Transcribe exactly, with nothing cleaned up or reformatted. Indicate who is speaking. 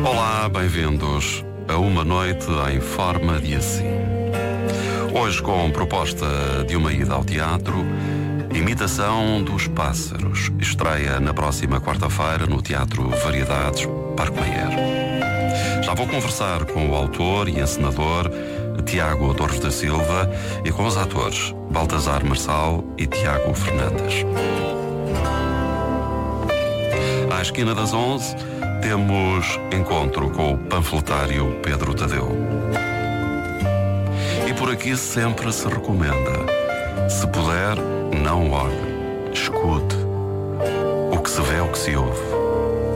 Speaker 1: Olá, bem-vindos a Uma Noite em Forma de Assim. Hoje com proposta de uma ida ao teatro, Imitação dos Pássaros. Estreia na próxima quarta-feira no Teatro Variedades, Parque Mayer. Já vou conversar com o autor e encenador Tiago Torres da Silva e com os atores Baltazar Marçal e Tiago Fernandes. À esquina das onze, temos encontro com o panfletário Pedro Tadeu. E por aqui sempre se recomenda: se puder, não olhe, escute. O que se vê é o que se ouve.